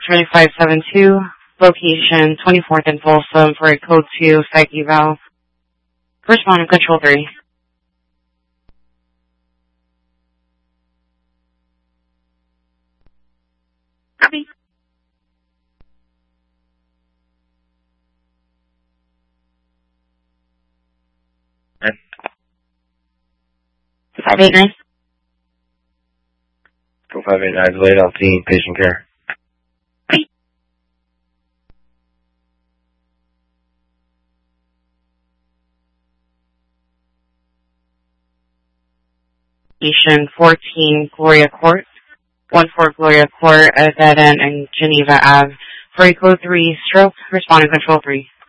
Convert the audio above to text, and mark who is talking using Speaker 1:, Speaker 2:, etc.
Speaker 1: 7572, location 24th and Folsom for a code 2 psych eval. Responding control 3. Copy.
Speaker 2: Okay.
Speaker 1: 589.
Speaker 2: 589 is laid on scene, patient care.
Speaker 1: Location 14 Gloria Court, 14 Gloria Court, dead end in Geneva Ave. For a code 3 stroke, responding control 3.